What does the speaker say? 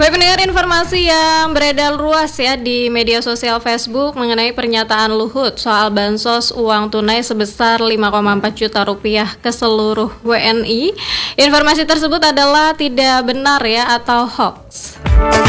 Baik pendengar, informasi yang beredar luas ya di media sosial Facebook mengenai pernyataan Luhut soal bansos uang tunai sebesar 5,4 juta rupiah ke seluruh WNI. Informasi tersebut adalah tidak benar ya atau hoax.